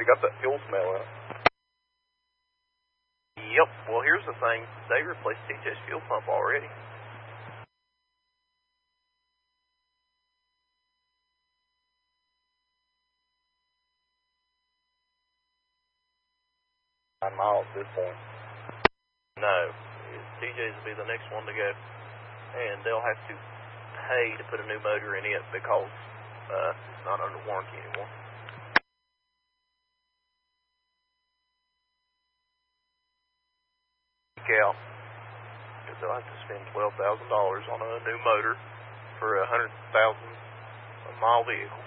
got that fuel smell out. Yep, well here's the thing, they replaced TJ's fuel pump already. Miles at this point. No, TJ's will be the next one to go, and they'll have to pay to put a new motor in it because it's not under warranty anymore. Cal, because they'll have to spend $12,000 on a new motor for a 100,000 mile vehicle.